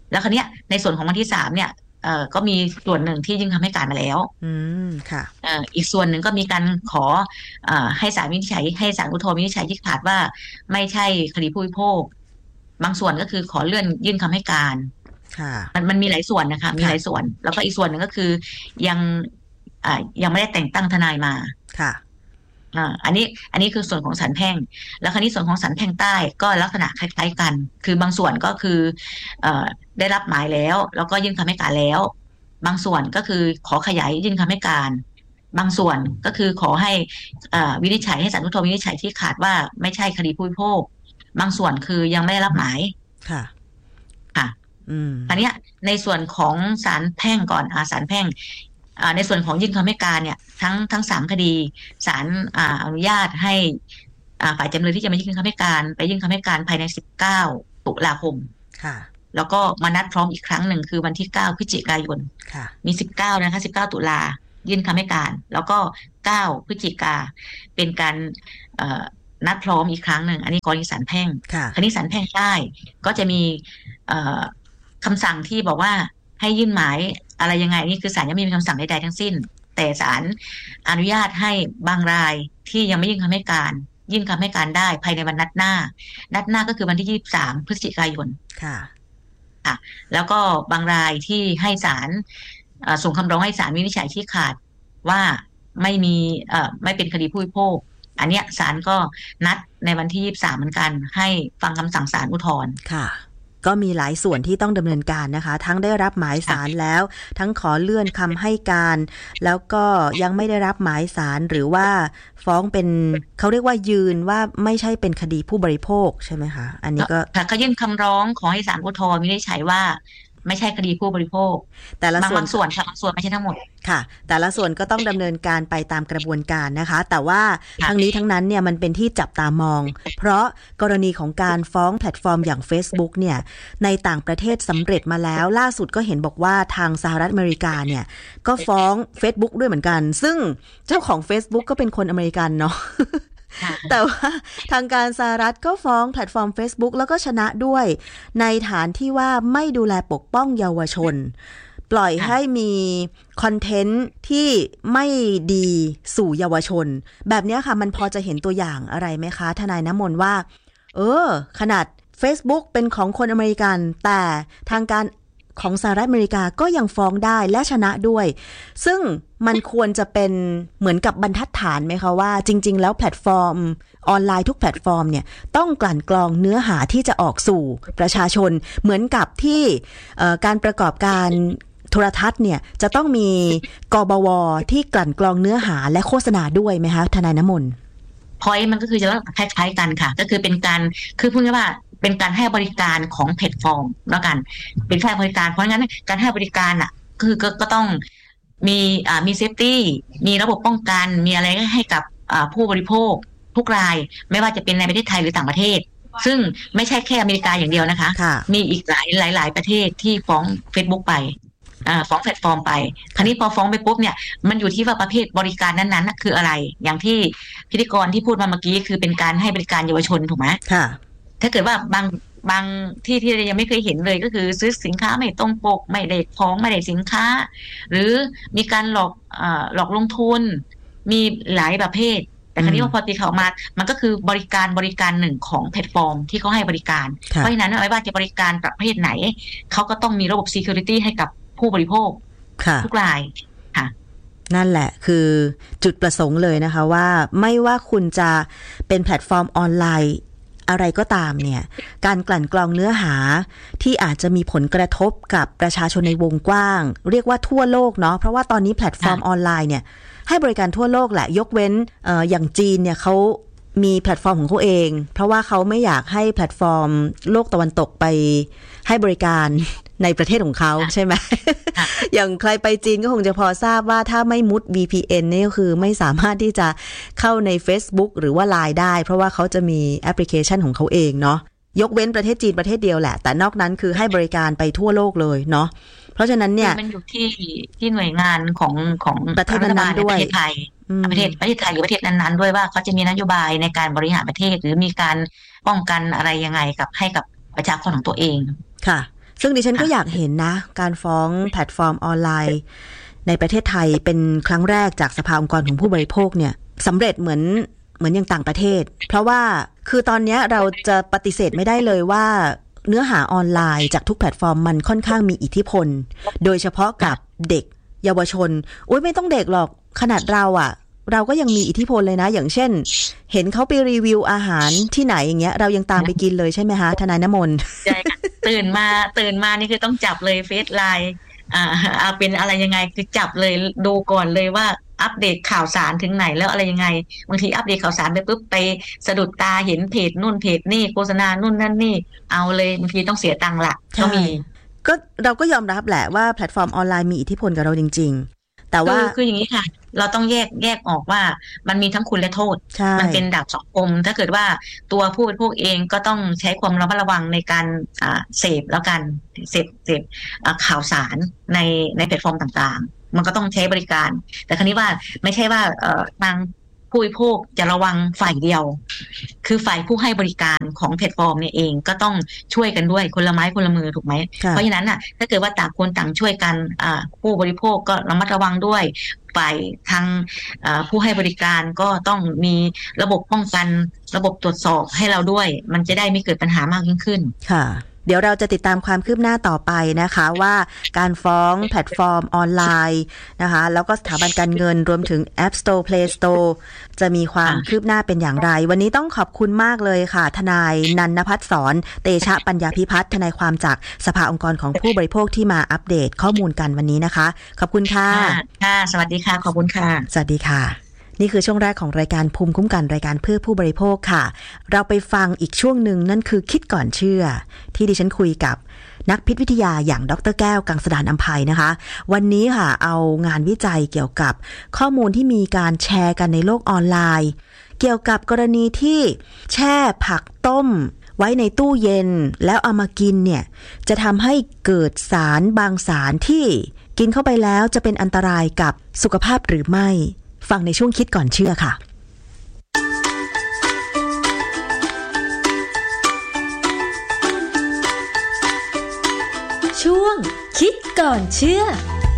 แล้วคราวเนี้ยในส่วนของวันที่3เนี่ยก็มีส่วนหนึ่งที่ยื่นคำให้การมาแล้วค่ะอีกส่วนหนึ่งก็มีการขอให้ศาลวินิจฉัยให้ศาลอุทธรณ์วินิจฉัยที่ขาดว่าไม่ใช่คดีผู้บริโภคบางส่วนก็คือขอเลื่อนยื่นคำให้การมันมีหลายส่วนนะคะมีหลายส่วนแล้วก็อีกส่วนหนึ่งก็คือยังไม่ได้แต่งตั้งทนายมาค่ะอันนี้คือส่วนของศาลแพ่งแล้วคราวนี้ส่วนของศาลแพ่งใต้ก็ลักษณะคล้ายๆกันคือบางส่วนก็คือได้รับหมายแล้วก็ยื่นคำให้การแล้วบางส่วนก็คือขอขยายยื่นคำให้การบางส่วนก็คือขอให้วินิจฉัยให้ศาลอุทธรณ์วินิจฉัยที่ขาดว่าไม่ใช่คดีผู้บริโภคบางส่วนคือยังไม่ได้รับหมายค่ะอันนี้ในส่วนของศาลแพ่งก่อนศาลแพ่งในส่วนของยื่นคำให้การเนี่ยทั้ง3คดีศาลอนุญาตให้ฝ่ายจำเลยที่จะมายื่นคำให้การไปยื่นคำให้การภายใน19ตุลาคมค่ะแล้วก็มานัดพร้อมอีกครั้งหนึ่งคือวันที่9พฤศจิกายนมี19นะคะ19ตุลายื่นคำให้การแล้วก็9พฤศจิกาเป็นการนัดพร้อมอีกครั้งหนึ่งอันนี้กรณีศาลแพ่งคราวนี้ศาลแพ่งใต้ก็จะมีคำสั่งที่บอกว่าให้ยื่นหมายอะไรยังไงนี่คือศาลยังไม่มีคำสั่งใดๆทั้งสิ้นแต่ศาลอนุญาตให้บางรายที่ยังไม่ยื่นคำให้การยื่นคำให้การได้ภายในวันนัดหน้าก็คือวันที่23พฤศจิกายนค่ะแล้วก็บางรายที่ให้ศาลส่งคำร้องให้ศาลวินิจฉัยที่ขาดว่าไม่เป็นคดีผู้บริโภคอันเนี้ยศาลก็นัดในวันที่23เหมือนกันให้ฟังคำสั่งศาลอุทธรณ์ค่ะก็มีหลายส่วนที่ต้องดำเนินการนะคะทั้งได้รับหมายศาลแล้วทั้งขอเลื่อนคำให้การแล้วก็ยังไม่ได้รับหมายศาลหรือว่าฟ้องเป็นเขาเรียกว่ายืนว่าไม่ใช่เป็นคดีผู้บริโภคใช่ไหมคะอันนี้ก็เขายื่นคำร้องขอให้ศาลอุทธรณ์วินิจฉัยว่าไม่ใช่คดีผู้บริโภคแต่ละส่วนบางส่วนค่ะบางส่วนไม่ใช่ทั้งหมดค่ะแต่ละส่วนก็ต้องดำเนินการไปตามกระบวนการนะคะแต่ว่าทั้งนี้ทั้งนั้นเนี่ยมันเป็นที่จับตามองเพราะกรณีของการฟ้องแพลตฟอร์มอย่าง Facebook เนี่ยในต่างประเทศสำเร็จมาแล้วล่าสุดก็เห็นบอกว่าทางสหรัฐอเมริกาเนี่ยก็ฟ้อง Facebook ด้วยเหมือนกันซึ่งเจ้าของ Facebook ก็เป็นคนอเมริกันเนาะแต่ว่าทางการสหรัฐก็ฟ้องแพลตฟอร์ม Facebook แล้วก็ชนะด้วยในฐานที่ว่าไม่ดูแลปกป้องเยาวชนปล่อยให้มีคอนเทนต์ที่ไม่ดีสู่เยาวชนแบบนี้ค่ะมันพอจะเห็นตัวอย่างอะไรไหมคะทนายน้ำมนต์ว่าขนาด Facebook เป็นของคนอเมริกันแต่ทางการของสหรัฐอเมริกาก็ยังฟ้องได้และชนะด้วยซึ่งมันควรจะเป็นเหมือนกับบรรทัดฐานไหมคะว่าจริงๆแล้วแพลตฟอร์มออนไลน์ทุกแพลตฟอร์มเนี่ยต้องกลั่นกรองเนื้อหาที่จะออกสู่ประชาชนเหมือนกับที่การประกอบการโทรทัศน์เนี่ยจะต้องมีกบว.ที่กลั่นกรองเนื้อหาและโฆษณาด้วยไหมคะทนายน้ำมนต์พอยต์มันก็คือจะคล้ายๆกันค่ะก็คือเป็นการคือพูดง่ายๆว่าเป็นการให้บริการของแพลตฟอร์มแล้วกันเป็นแค่บริการเพราะงั้นการให้บริการอ่ะคือก็ต้องมีเซฟตี้มีระบบป้องกันมีอะไรให้กับผู้บริโภคทุกรายไม่ว่าจะเป็นในประเทศไทยหรือต่างประเทศซึ่งไม่ใช่แค่อเมริกาอย่างเดียวนะคะมีอีกหลายประเทศที่ฟ้อง Facebook ไปฟ้องแพลตฟอร์มไปคราวนี้พอฟ้องไปปุ๊บเนี่ยมันอยู่ที่ว่าประเภทบริการนั้นๆคืออะไรอย่างที่พิธีกรที่พูดมาเมื่อกี้คือเป็นการให้บริการเยาวชนถูกไหมค่ะถ้าเกิดว่าบางที่ยังไม่เคยเห็นเลยก็คือซื้อสินค้าไม่ตรงปกไม่ได้ของไม่ได้สินค้าหรือมีการหลอกลงทุนมีหลายประเภทแต่คราวนี้พอตีเขาออกมามันก็คือบริการหนึ่งของแพลตฟอร์มที่เขาให้บริการเพราะฉะนั้นไม่ว่าจะบริการประเภทไหนเขาก็ต้องมีระบบ security ให้กับผู้บริโภคทุกรายค่ะนั่นแหละคือจุดประสงค์เลยนะคะว่าไม่ว่าคุณจะเป็นแพลตฟอร์มออนไลน์อะไรก็ตามเนี่ยการกลั่นกรองเนื้อหาที่อาจจะมีผลกระทบกับประชาชนในวงกว้างเรียกว่าทั่วโลกเนาะเพราะว่าตอนนี้แพลตฟอร์มออนไลน์เนี่ยให้บริการทั่วโลกแหละยกเว้นอย่างจีนเนี่ยเขามีแพลตฟอร์มของเขาเองเพราะว่าเขาไม่อยากให้แพลตฟอร์มโลกตะวันตกไปให้บริการในประเทศของเขาใช่ไหม อย่างใครไปจีนก็คงจะพอทราบว่าถ้าไม่มุด VPN นี่ก็คือไม่สามารถที่จะเข้าใน Facebook หรือว่า LINE ได้เพราะว่าเขาจะมีแอปพลิเคชันของเขาเองเนาะยกเว้นประเทศจีนประเทศเดียวแหละแต่นอกนั้นคือให้บริการไปทั่วโลกเลยเนาะเพราะฉะนั้นเนี่ยมันอยู่ที่หน่วยงานของประเทศนั้นๆด้วยประเทศไทยประเทศไทยหรือประเทศนั้นๆด้วยว่าเขาจะมีนโยบายในการบริหารประเทศหรือมีการป้องกันอะไรยังไงให้กับประชากรของตัวเองค่ะซึ่งดิฉันก็อยากเห็นนะการฟ้องแพลตฟอร์มออนไลน์ในประเทศไทยเป็นครั้งแรกจากสภาองค์กรของผู้บริโภคเนี่ยสำเร็จเหมือนอย่างต่างประเทศเพราะว่าคือตอนนี้เราจะปฏิเสธไม่ได้เลยว่าเนื้อหาออนไลน์จากทุกแพลตฟอร์มมันค่อนข้างมีอิทธิพลโดยเฉพาะกับเด็กเยาวชนไม่ต้องเด็กหรอกขนาดเราก็ยังมีอิทธิพลเลยนะอย่างเช่นเห็นเขาไปรีวิวอาหารที่ไหนอย่างเงี้ยเรายังตามไปกินเลยใช่ไหมคะทนายณมนต์ใช่ค่ะตื่นมานี่คือต้องจับเลยเฟซไลน์เป็นอะไรยังไงคือจับเลยดูก่อนเลยว่าอัปเดตข่าวสารถึงไหนแล้วอะไรยังไงบางทีอัปเดตข่าวสารไปปุ๊บไปสะดุดตาเห็นเพจนู่นเพจนี่โฆษณานู่นนั่นนี่เอาเลยบางทีต้องเสียตังค์ละก็มีก็เราก็ยอมรับแหละว่าแพลตฟอร์มออนไลน์มีอิทธิพลกับเราจริงๆแต่ว่าคืออย่างนี้ค่ะเราต้องแยกออกว่ามันมีทั้งคุณและโทษมันเป็นดาบสองคมถ้าเกิดว่าตัวผู้บริโภคเองก็ต้องใช้ความระมัดระวังในการเสพแล้วกันเสพข่าวสารในแพลตฟอร์มต่างๆมันก็ต้องใช้บริการแต่คราวนี้ว่าไม่ใช่ว่าทางผู้บริโภคจะระวังฝ่ายเดียวคือฝ่ายผู้ให้บริการของแพลตฟอร์มเนี่ยเองก็ต้องช่วยกันด้วยคนละไม้คนละมือถูกไหมเพราะฉะนั้นน่ะถ้าเกิดว่าต่างคนต่างช่วยกันผู้บริโภคก็ระมัดระวังด้วยฝ่ายทางผู้ให้บริการก็ต้องมีระบบป้องกันระบบตรวจสอบให้เราด้วยมันจะได้ไม่เกิดปัญหามากยิ่งขึ้นค่ะเดี๋ยวเราจะติดตามความคืบหน้าต่อไปนะคะว่าการฟ้องแพลตฟอร์มออนไลน์นะคะแล้วก็สถาบันการเงินรวมถึง App Store Play Store จะมีความคืบหน้าเป็นอย่างไรวันนี้ต้องขอบคุณมากเลยค่ะทนายนันทภัทรสอนเตชะปัญญาพิพัฒน์ทนายความจากสภาองค์กรของผู้บริโภคที่มาอัปเดตข้อมูลกันวันนี้นะคะขอบคุณค่ะค่ะสวัสดีค่ะขอบคุณค่ะสวัสดีค่ะนี่คือช่วงแรกของรายการภูมิคุ้มกันรายการเพื่อผู้บริโภคค่ะเราไปฟังอีกช่วงหนึ่งนั่นคือคิดก่อนเชื่อที่ดิฉันคุยกับนักพิษวิทยาอย่างดร.แก้วกังสดาลอำไพนะคะวันนี้ค่ะเอางานวิจัยเกี่ยวกับข้อมูลที่มีการแชร์กันในโลกออนไลน์เกี่ยวกับกรณีที่แช่ผักต้มไว้ในตู้เย็นแล้วเอามากินเนี่ยจะทำให้เกิดสารบางสารที่กินเข้าไปแล้วจะเป็นอันตรายกับสุขภาพหรือไม่ฟังในช่วงคิดก่อนเชื่อค่ะช่วงคิดก่อนเชื่อ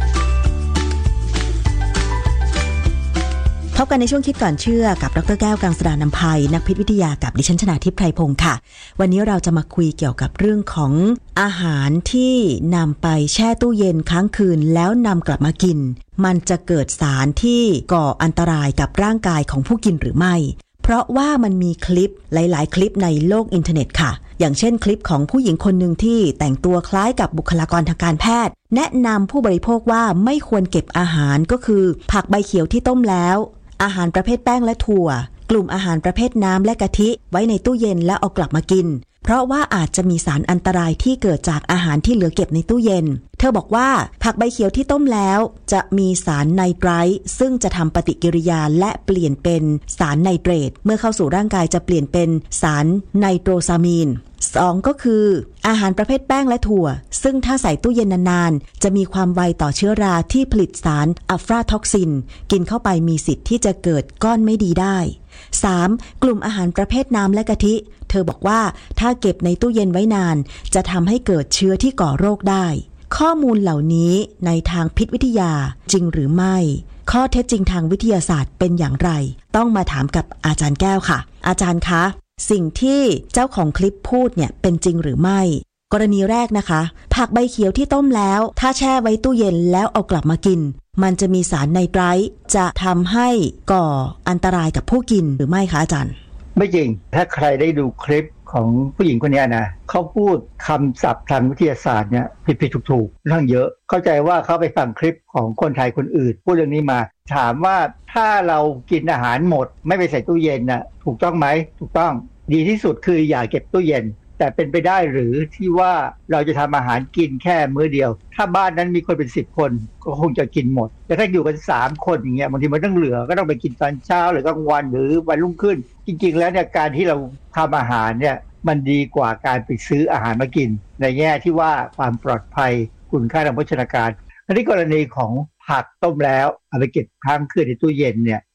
พบกันในช่วงคิดก่อนเชื่อกับดร.แก้วกังสดาลอำไพนักพิษวิทยากับดิฉันชนาทิพย์ไพรพงศ์ค่ะวันนี้เราจะมาคุยเกี่ยวกับเรื่องของอาหารที่นำไปแช่ตู้เย็นค้างคืนแล้วนำกลับมากินมันจะเกิดสารที่ก่ออันตรายกับร่างกายของผู้กินหรือไม่เพราะว่ามันมีคลิปหลายๆคลิปในโลกอินเทอร์เน็ตค่ะอย่างเช่นคลิปของผู้หญิงคนหนึ่งที่แต่งตัวคล้ายกับบุคลากรทางการแพทย์แนะนำผู้บริโภคว่าไม่ควรเก็บอาหารก็คือผักใบเขียวที่ต้มแล้วอาหารประเภทแป้งและถั่วกลุ่มอาหารประเภทน้ำและกะทิไว้ในตู้เย็นแล้วเอากลับมากินเพราะว่าอาจจะมีสารอันตรายที่เกิดจากอาหารที่เหลือเก็บในตู้เย็นเธอบอกว่าผักใบเขียวที่ต้มแล้วจะมีสารไนไตรท์ซึ่งจะทำปฏิกิริยาและเปลี่ยนเป็นสารไนเตรตเมื่อเข้าสู่ร่างกายจะเปลี่ยนเป็นสารไนโตรซามีน2ก็คืออาหารประเภทแป้งและถั่วซึ่งถ้าใส่ตู้เย็นนานๆจะมีความไวต่อเชื้อราที่ผลิตสารอะฟลาท็อกซินกินเข้าไปมีสิทธิ์ที่จะเกิดก้อนไม่ดีได้ 3. กลุ่มอาหารประเภทน้ำและกะทิเธอบอกว่าถ้าเก็บในตู้เย็นไว้นานจะทำให้เกิดเชื้อที่ก่อโรคได้ข้อมูลเหล่านี้ในทางพิษวิทยาจริงหรือไม่ข้อเท็จจริงทางวิทยาศาสตร์เป็นอย่างไรต้องมาถามกับอาจารย์แก้วค่ะอาจารย์คะสิ่งที่เจ้าของคลิปพูดเนี่ยเป็นจริงหรือไม่กรณีแรกนะคะผักใบเขียวที่ต้มแล้วถ้าแช่ไว้ตู้เย็นแล้วเอากลับมากินมันจะมีสารไนไตรท์จะทำให้ก่ออันตรายกับผู้กินหรือไม่คะอาจารย์ไม่จริงถ้าใครได้ดูคลิปของผู้หญิงคนนี้นะเขาพูดคำศัพท์ทางวิทยาศาสตร์เนี่ยผิดๆถูกๆเรื่องเยอะเข้าใจว่าเขาไปฟังคลิปของคนไทยคนอื่นพูดเรื่องนี้มาถามว่าถ้าเรากินอาหารหมดไม่ไปใส่ตู้เย็นน่ะถูกต้องไหมถูกต้องดีที่สุดคืออย่าเก็บตู้เย็นแต่เป็นไปได้หรือที่ว่าเราจะทำอาหารกินแค่มื้อเดียวถ้าบ้านนั้นมีคนเป็น10คนก็คงจะกินหมดแต่ถ้าอยู่กัน3คนอย่างเงี้ยบางทีมันต้องเหลือก็ต้องไปกินตอนเช้าหรือกลางวันหรือวันรุ่งขึ้นจริงๆแล้วเนี่ยการที่เราทำอาหารเนี่ยมันดีกว่าการไปซื้ออาหารมากินในแง่ที่ว่าความปลอดภัยคุณค่าทางโภชนาการในกรณีของผักต้มแล้วเอาไปเก็บค้างคืนในตู้เย็นเนี่ย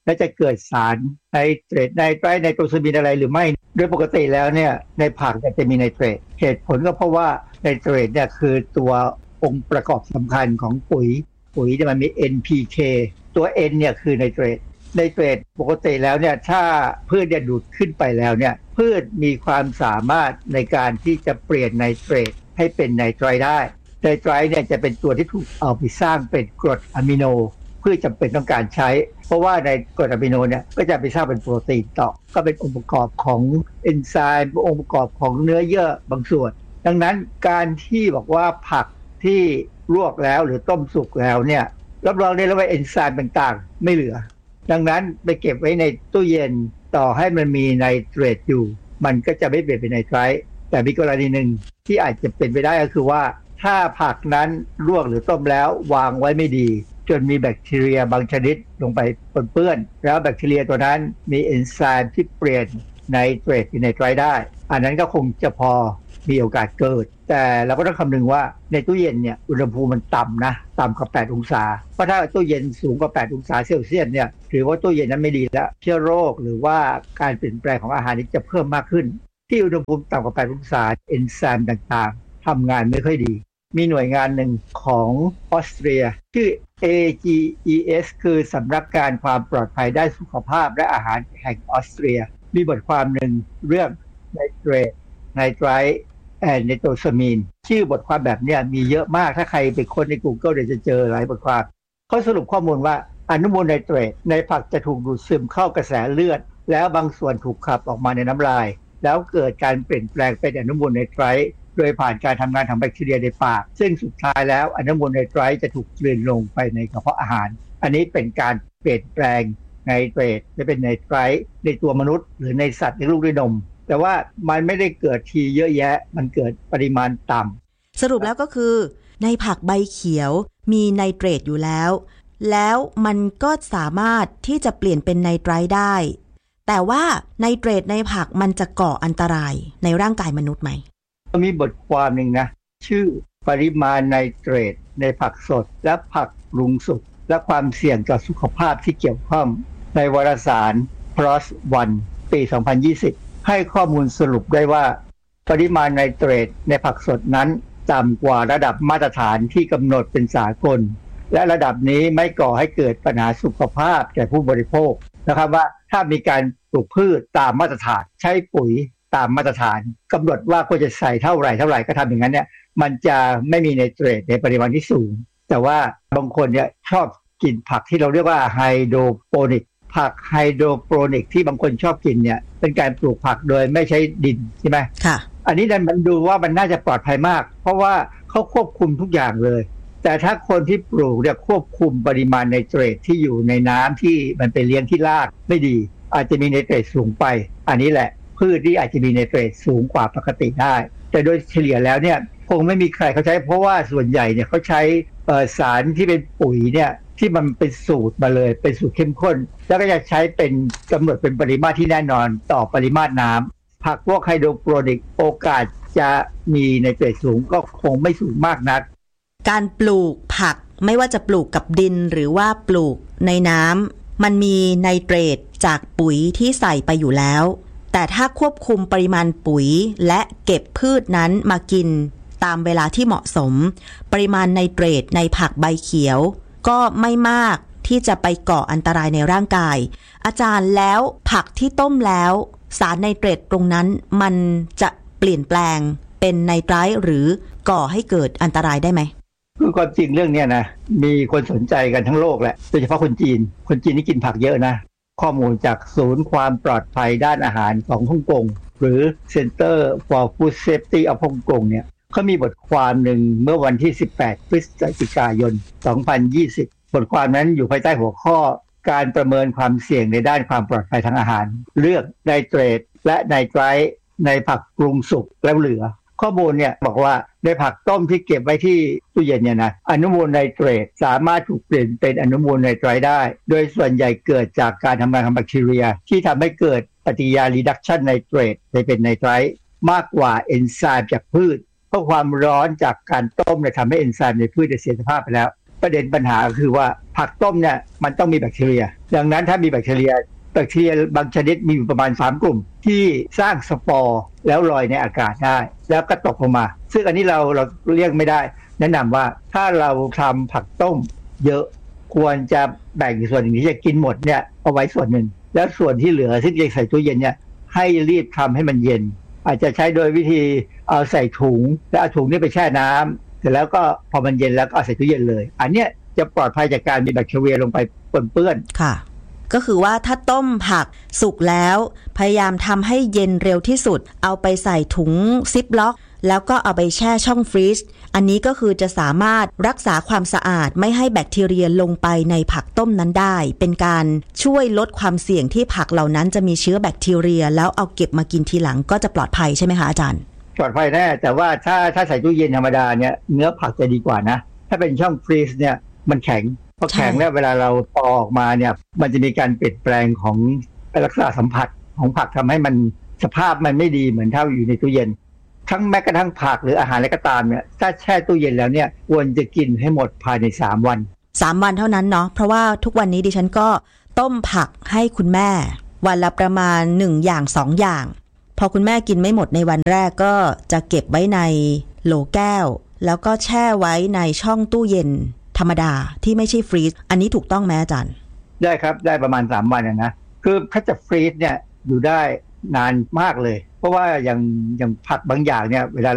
และจะเกิดสารไนเตรตไนไตรไนโตรซามีนอะไรหรือไม่โดยปกติแล้วเนี่ยในผักจะมีไนเตรตเหตุผลก็เพราะว่าไนเตรตเนี่ยคือตัวองค์ประกอบสำคัญของปุ๋ยเนี่ยมันมี NPK ตัว N เนี่ยคือไนเตรตปกติแล้วเนี่ยถ้าพืชเนี่ยดูดขึ้นไปแล้วเนี่ยพืชมีความสามารถในการที่จะเปลี่ยนไนเตรตให้เป็นไนไตรได้ไนไตรเนี่ยจะเป็นตัวที่ถูกเอาไปสร้างเป็นกรดอะมิโนพืชจำเป็นต้องการใช้เพราะว่าในกรดอะมิโนเนี่ยก็จะไปสร้างเป็นโปรตีนต่อก็เป็นองค์ประกอบของเอนไซม์องค์ประกอบของเนื้อเยื่อบางส่วนดังนั้นการที่บอกว่าผักที่ลวกแล้วหรือต้มสุกแล้วเนี่ยรับรองได้แล้วว่าเอนไซม์ต่างๆไม่เหลือดังนั้นไปเก็บไว้ในตู้เย็นต่อให้มันมีไนเตรตอยู่มันก็จะไม่เปลี่ยนเป็นไนไตรท์แต่มีกรณีหนึ่งที่อาจจะเป็นไปได้ก็คือว่าถ้าผักนั้นลวกหรือต้มแล้ววางไว้ไม่ดีจนมีแบคทีเรียบางชนิดลงไปปนเปื้อนแล้วแบคทีเรียตัวนั้นมีเอนไซม์ที่เปลี่ยนไนเตรตเป็นไนไตรท์ได้อันนั้นก็คงจะพอมีโอกาสเกิดแต่เราก็ต้องคำนึงว่าในตู้เย็นเนี่ยอุณหภูมิมันต่ำนะต่ำกว่า8องศาเพราะถ้าตู้เย็นสูงกว่า8องศาเซลเซียสเนี่ยถือว่าตู้เย็นนั้นไม่ดีแล้วเชื้อโรคหรือว่าการเปลี่ยนแปลงของอาหารนี้จะเพิ่มมากขึ้นที่อุณหภูมิต่ำกว่า8องศาเอนไซม์ต่างๆทำงานไม่ค่อยดีมีหน่วยงานหนึ่งของออสเตรียชื่อ AGES คือสำนักงานความปลอดภัยด้านสุขภาพและอาหารแห่งออสเตรียมีบทความหนึ่งเรื่องไนเตรตไนไตรท์ไนโตรซามีนชื่อบทความแบบนี้มีเยอะมากถ้าใครไปค้นใน Google เดี๋ยวจะเจอหลายบทความเขาสรุปข้อมูลว่าอนุมูลไนเตรตในผักจะถูกดูดซึมเข้ากระแสเลือดแล้วบางส่วนถูกขับออกมาในน้ำลายแล้วเกิดการเปลี่ยนแปลงเป็นอนุมูลไนไตรท์โดยผ่านการทำงานของแบคทีเรียในปากซึ่งสุดท้ายแล้วอนุมูลไนไตรท์จะถูกกลืนลงไปในกระเพาะอาหารอันนี้เป็นการเปลี่ยนแปลงไนเตรตจะเป็นไนไตรท์ในตัวมนุษย์หรือในสัตว์ในลูกด้วยนมแต่ว่ามันไม่ได้เกิดทีเยอะแยะมันเกิดปริมาณต่ำสรุปแล้วก็คือในผักใบเขียวมีไนเตรตอยู่แล้วมันก็สามารถที่จะเปลี่ยนเป็นไนไตรท์ได้แต่ว่าไนเตรตในผักมันจะก่ออันตรายในร่างกายมนุษย์ไหมมีบทความหนึ่งนะชื่อปริมาณไนเตรตในผักสดและผักปรุงสุกและความเสี่ยงต่อสุขภาพที่เกี่ยวข้องในวารสาร PLOS ONE ปี 2020ให้ข้อมูลสรุปได้ว่าปริมาณไนเตรตในผักสดนั้นต่ำกว่าระดับมาตรฐานที่กำหนดเป็นสากลและระดับนี้ไม่ก่อให้เกิดปัญหาสุขภาพแก่ผู้บริโภคนะครับว่าถ้ามีการปลูกพืชตามมาตรฐานใช้ปุ๋ยตามมาตรฐานกำหนดว่าควรจะใส่เท่าไหร่ก็ทำอย่างนั้นเนี่ยมันจะไม่มีไนเตรตในปริมาณที่สูงแต่ว่าบางคนเนี่ยชอบกินผักที่เราเรียกว่าไฮโดรโปนิกผักไฮโดรโปนิกที่บางคนชอบกินเนี่ยเป็นการปลูกผักโดยไม่ใช้ดินใช่ไหมค่ะอันนี้มันดูว่ามันน่าจะปลอดภัยมากเพราะว่าเขาควบคุมทุกอย่างเลยแต่ถ้าคนที่ปลูกเนี่ยควบคุมปริมาณไนเตรตที่อยู่ในน้ำที่มันไปเลี้ยงที่รากไม่ดีอาจจะมีไนเตรตสูงไปอันนี้แหละพืชที่อาจจะมีไนเตรตสูงกว่าปกติได้แต่โดยเฉลี่ยแล้วเนี่ยคงไม่มีใครเขาใช้เพราะว่าส่วนใหญ่เนี่ยเขาใช้สารที่เป็นปุ๋ยเนี่ยที่มันเป็นสูตรมาเลยเป็นสูตรเข้มข้นแล้วก็จะใช้เป็นกำหนดเป็นปริมาตรที่แน่นอนต่อปริมาตรน้ำผักพวกไฮโดรโปนิกโอกาสจะมีไนเตรตสูงก็คงไม่สูงมากนักการปลูกผักไม่ว่าจะปลูกกับดินหรือว่าปลูกในน้ำมันมีไนเตรตจากปุ๋ยที่ใส่ไปอยู่แล้วแต่ถ้าควบคุมปริมาณปุ๋ยและเก็บพืชนั้นมากินตามเวลาที่เหมาะสมปริมาณไนเตรตในผักใบเขียวก็ไม่มากที่จะไปก่ออันตรายในร่างกายอาจารย์แล้วผักที่ต้มแล้วสารไนเตรตตรงนั้นมันจะเปลี่ยนแปลงเป็นไนไตรท์หรือก่อให้เกิดอันตรายได้ไหมคือความจริงเรื่องนี้นะมีคนสนใจกันทั้งโลกแหละโดยเฉพาะคนจีนนี่กินผักเยอะนะข้อมูลจากศูนย์ความปลอดภัยด้านอาหารของฮ่องกงหรือ Center for Food Safety of ฮ่องกงเนี่ยเขามีบทความหนึ่งเมื่อวันที่18พฤศจิกายน2020บทความนั้นอยู่ภายใต้หัวข้อการประเมินความเสี่ยงในด้านความปลอดภัยทางอาหารเลือกไนเตรตและไนไตรท์ในผักปรุงสุกแล้วเหลือข้อมูลเนี่ยบอกว่าในผักต้มที่เก็บไว้ที่ตู้เย็นเนี่ยนะอนุมูลไนเตรตสามารถถูกเปลี่ยนเป็นอนุมูลไนไตรท์ได้โดยส่วนใหญ่เกิดจากการทำงานของแบคทีเรียที่ทำให้เกิดปฏิกิริยา reduction ไนเตรตไปเป็นไนไตรท์มากกว่าเอนไซม์จากพืชเพราะความร้อนจากการต้มเนี่ยทำให้เอนไซม์ในพืชเสียสภาพไปแล้วประเด็นปัญหาคือว่าผักต้มเนี่ยมันต้องมีแบคทีเรียดังนั้นถ้ามีแบคทีเรียบางชนิดมีอยู่ประมาณ3กลุ่มที่สร้างสปอร์แล้วลอยในอากาศได้แล้วก็ตกลงมาซึ่งอันนี้เราเรียกไม่ได้แนะนำว่าถ้าเราทำผักต้มเยอะควรจะแบ่งส่วนหนึ่งที่จะกินหมดเนี่ยเอาไว้ส่วนหนึ่งแล้วส่วนที่เหลือที่จะใส่ตู้เย็นเนี่ยให้รีบทำให้มันเย็นอาจจะใช้โดยวิธีเอาใส่ถุงแล้วเอาถุงนี้ไปแช่น้ำเสร็จแล้วก็พอมันเย็นแล้วก็เอาใส่ตู้เย็นเลยอันเนี้ยจะปลอดภัยจากการมีแบคทีเรียลงไปปนเปื้อนค่ะก็คือว่าถ้าต้มผักสุกแล้วพยายามทำให้เย็นเร็วที่สุดเอาไปใส่ถุงซิปล็อกแล้วก็เอาไปแช่ช่องฟรีซอันนี้ก็คือจะสามารถรักษาความสะอาดไม่ให้แบคทีเรียลงไปในผักต้มนั้นได้เป็นการช่วยลดความเสี่ยงที่ผักเหล่านั้นจะมีเชื้อแบคทีเรียแล้วเอาเก็บมากินทีหลังก็จะปลอดภัยใช่ไหมคะอาจารย์ปลอดภัยแน่แต่ว่าถ้าใส่ตู้เย็นธรรมดาเนี่ยเนื้อผักจะดีกว่านะถ้าเป็นช่องฟรีซเนี่ยมันแข็งพอแข็งแล้วเวลาเราปอกออกมาเนี่ยมันจะมีการเปลี่ยนแปลงของลักษณะสัมผัสของผักทำให้มันสภาพมันไม่ดีเหมือนถ้าอยู่ในตู้เย็นทั้งแม้กระทั่งผักหรืออาหารอะไรก็ตามเนี่ยถ้าแช่ตู้เย็นแล้วเนี่ยควรจะกินให้หมดภายใน3 วัน 3 วันเท่านั้นเนาะเพราะว่าทุกวันนี้ดิฉันก็ต้มผักให้คุณแม่วันละประมาณ1อย่าง2อย่างพอคุณแม่กินไม่หมดในวันแรกก็จะเก็บไว้ในโหลแก้วแล้วก็แช่ไว้ในช่องตู้เย็นธรรมดาที่ไม่ใช่ฟรีซอันนี้ถูกต้องไหมอาจารย์ได้ครับได้ประมาณ3 วันนะคือถ้าจะฟรีซเนี่ยอยู่ได้นานมากเลยเพราะว่าอย่างผักบางอย่างเนี่ยเวลา